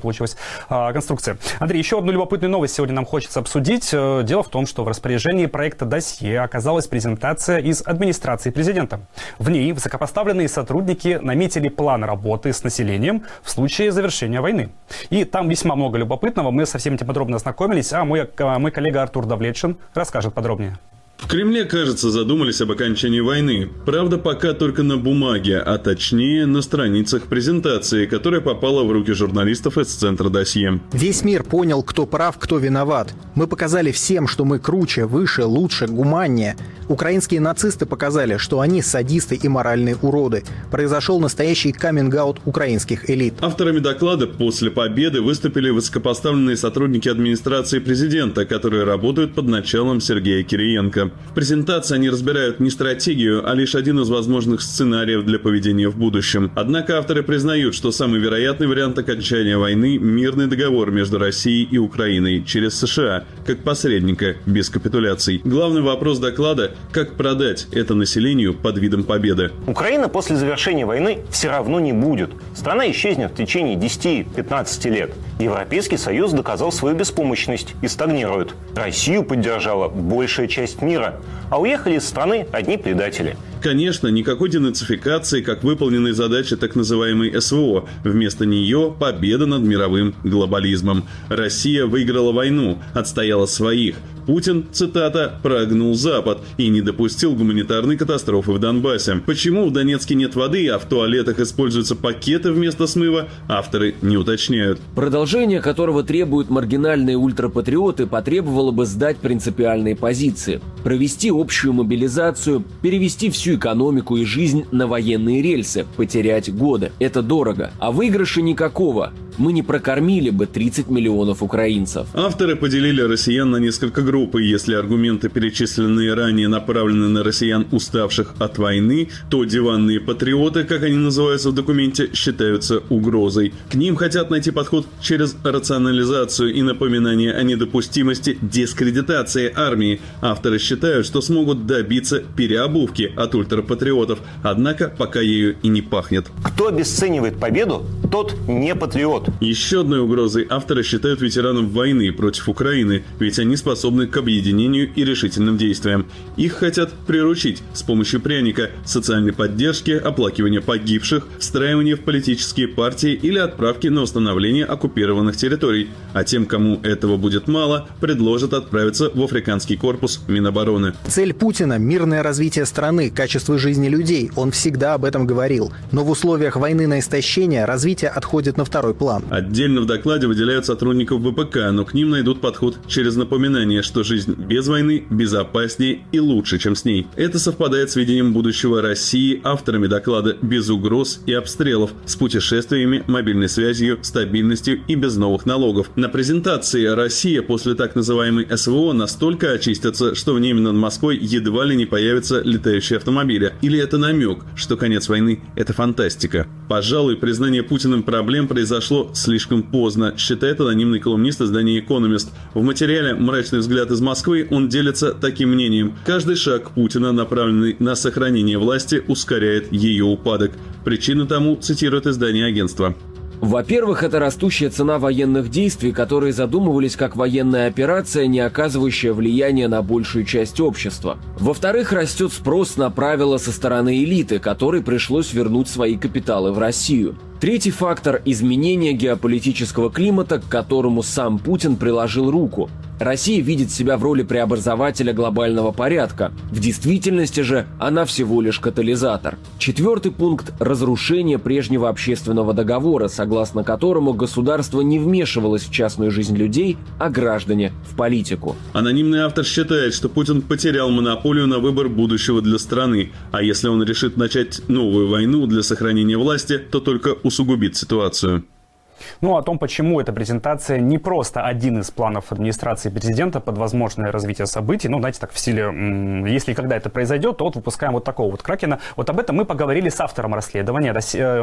получилась конструкция. Андрей, еще одну любопытную новость сегодня нам хочется обсудить. Дело в том, что в распоряжении проекта «Досье» оказалась презентация из администрации президента. В ней высокопоставленные сотрудники наметили план работы с населением в случае завершения войны. И там весьма много любопытного. Мы со всем этим подробно ознакомились, а мой коллега Артур Давлетшин расскажет подробнее. В Кремле, кажется, задумались об окончании войны. Правда, пока только на бумаге, а точнее на страницах презентации, которая попала в руки журналистов из Центра «Досье». Весь мир понял, кто прав, кто виноват. Мы показали всем, что мы круче, выше, лучше, гуманнее. Украинские нацисты показали, что они садисты и моральные уроды. Произошел настоящий каминг-аут украинских элит. Авторами доклада после победы выступили высокопоставленные сотрудники администрации президента, которые работают под началом Сергея Кириенко. В презентации они разбирают не стратегию, а лишь один из возможных сценариев для поведения в будущем. Однако авторы признают, что самый вероятный вариант окончания войны – мирный договор между Россией и Украиной через США, как посредника, без капитуляций. Главный вопрос доклада – как продать это населению под видом победы. Украина после завершения войны все равно не будет. Страна исчезнет в течение 10-15 лет. Европейский Союз доказал свою беспомощность и стагнирует. Россию поддержала большая часть мира, а уехали из страны одни предатели. Конечно, никакой денацификации, как выполненной задачи так называемой СВО. Вместо нее победа над мировым глобализмом. Россия выиграла войну, отстояла своих. Путин, цитата, «прогнул Запад» и не допустил гуманитарной катастрофы в Донбассе. Почему в Донецке нет воды, а в туалетах используются пакеты вместо смыва, авторы не уточняют. Продолжение которого требуют маргинальные ультрапатриоты, потребовало бы сдать принципиальные позиции, провести общую мобилизацию, перевести всю экономику и жизнь на военные рельсы, потерять годы. Это дорого, а выигрыша никакого. Мы не прокормили бы 30 миллионов украинцев. Авторы поделили россиян на несколько групп, и если аргументы, перечисленные ранее, направлены на россиян, уставших от войны, то диванные патриоты, как они называются в документе, считаются угрозой. К ним хотят найти подход через рационализацию и напоминание о недопустимости дискредитации армии. Авторы считают, что смогут добиться переобувки от ультрапатриотов, однако пока ею и не пахнет. Кто обесценивает победу, тот не патриот. Еще одной угрозой авторы считают ветеранов войны против Украины, ведь они способны к объединению и решительным действиям. Их хотят приручить с помощью пряника, социальной поддержки, оплакивания погибших, встраивания в политические партии или отправки на восстановление оккупированных территорий. А тем, кому этого будет мало, предложат отправиться в Африканский корпус Минобороны. Цель Путина – мирное развитие страны, качество жизни людей. Он всегда об этом говорил. Но в условиях войны на истощение развитие отходит на второй план. Отдельно в докладе выделяют сотрудников ВПК, но к ним найдут подход через напоминание, что жизнь без войны безопаснее и лучше, чем с ней. Это совпадает с видением будущего России авторами доклада без угроз и обстрелов, с путешествиями, мобильной связью, стабильностью и без новых налогов. На презентации Россия после так называемой СВО настолько очистится, что в небе над Москвой едва ли не появятся летающие автомобили. Или это намек, что конец войны – это фантастика? Пожалуй, признание Путиным проблем произошло слишком поздно, считает анонимный колумнист издания «Экономист». В материале «Мрачный взгляд из Москвы» он делится таким мнением. Каждый шаг Путина, направленный на сохранение власти, ускоряет ее упадок. Причину тому цитирует издание агентства. Во-первых, это растущая цена военных действий, которые задумывались как военная операция, не оказывающая влияния на большую часть общества. Во-вторых, растет спрос на правила со стороны элиты, которой пришлось вернуть свои капиталы в Россию. Третий фактор – изменение геополитического климата, к которому сам Путин приложил руку. Россия видит себя в роли преобразователя глобального порядка. В действительности же она всего лишь катализатор. Четвертый пункт – разрушение прежнего общественного договора, согласно которому государство не вмешивалось в частную жизнь людей, а граждане – в политику. Анонимный автор считает, что Путин потерял монополию на выбор будущего для страны, а если он решит начать новую войну для сохранения власти, то только усугубит ситуацию. Ну, о том, почему эта презентация не просто один из планов администрации президента под возможное развитие событий. Ну, знаете, так в стиле, если и когда это произойдет, то вот выпускаем вот такого вот кракена. Вот об этом мы поговорили с автором расследования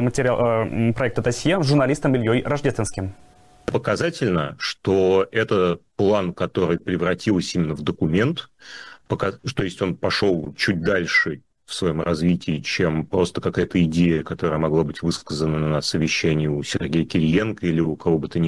проекта «Досье», журналистом Ильей Рождественским. Показательно, что это план, который превратился именно в документ, то есть он пошел чуть дальше в своем развитии, чем просто какая-то идея, которая могла быть высказана на совещании у Сергея Кириенко или у кого бы то ни